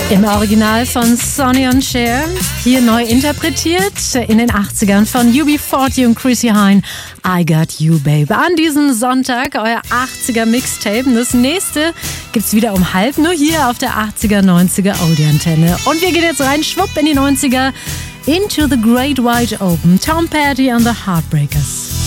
Im Original von Sonny und Cher, hier neu interpretiert in den 80ern von UB40 und Chrissy Hine, I Got You Babe. An diesem Sonntag euer 80er Mixtape. Das nächste gibt's wieder um halb, nur hier auf der 80er, 90er Oldie-Antenne. Und wir gehen jetzt rein, schwupp in die 90er, into the Great Wide Open. Tom Petty and the Heartbreakers.